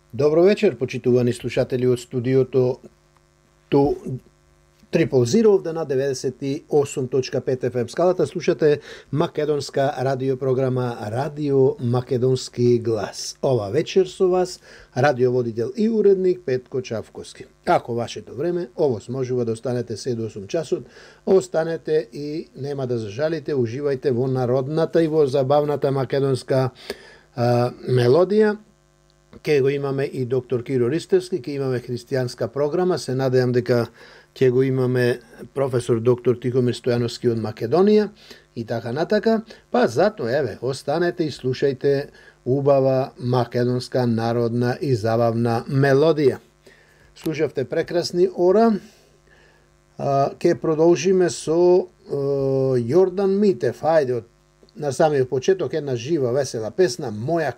Добро вечер, почитувани слушатели од студиото ту Triple Zero овде на 98.5 FM скалата. Слушате македонска радиопрограма Радио Македонски глас. Ова вечер со вас радиоводител и уредник Петко Чавковски. Ако вашето време овоз можува да останете 7 до 8 часот, останете и нема да зажалите, уживајте во народната и во забавната македонска мелодија. Ке го имаме и доктор Киро Ристевски, ке имаме христијанска програма, се надејам дека ќе го имаме професор доктор Тихомир Стојановски од Македонија и така натака, па затоа еве, останете и слушајте убава македонска народна и забавна мелодија. Слушавте прекрасни ора, ќе продолжиме со Јордан Митев, ајде на самиот почеток една жива весела песна Моја